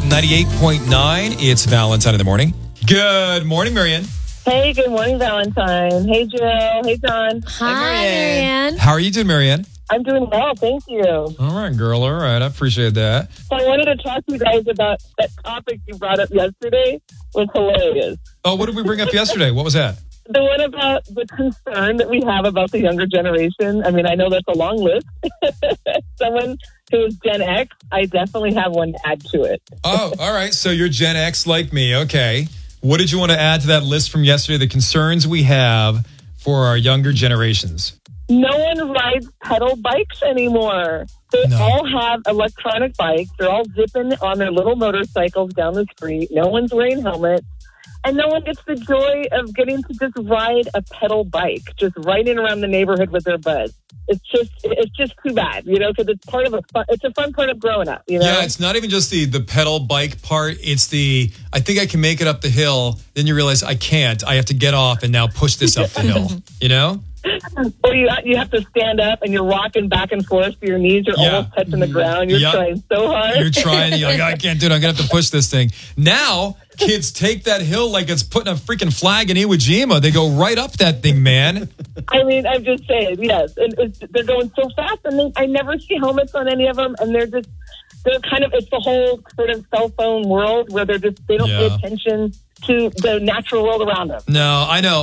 98.9. It's Valentine in the morning. Good morning, Marianne. Hey, good morning, Valentine. Hey, Jill. Hey, John. Hi, Marianne. How are you doing, Marianne? I'm doing well, thank you. All right, girl. All right. I appreciate that. So I wanted to talk to you guys about that topic you brought up yesterday. It was hilarious. Oh, what did we bring up yesterday? What was that? The one about the concern that we have about the younger generation. I mean, I know that's a long list. Someone who is Gen X, I definitely have one to add to it. Oh, all right. So you're Gen X like me. Okay. What did you want to add to that list from yesterday? The concerns we have for our younger generations. No one rides pedal bikes anymore. They all have electronic bikes. They're all zipping on their little motorcycles down the street. No one's wearing helmets. And no one gets the joy of getting to just ride a pedal bike, just riding around the neighborhood with their buds. It's just too bad, because it's a fun part of growing up, Yeah, it's not even just the pedal bike part. It's I think I can make it up the hill. Then you realize I can't. I have to get off and now push this up the hill, Or you have to stand up and you're rocking back and forth. So your knees are almost touching the ground. You're trying so hard. You're trying. You're like, I can't do it. I'm going to have to push this thing. Now, kids take that hill like it's putting a freaking flag in Iwo Jima. They go right up that thing, man. I mean, I'm just saying, yes. And they're going so fast, and I never see helmets on any of them. And they're kind of, it's the whole sort of cell phone world where they don't pay attention to the natural world around them. No, I know.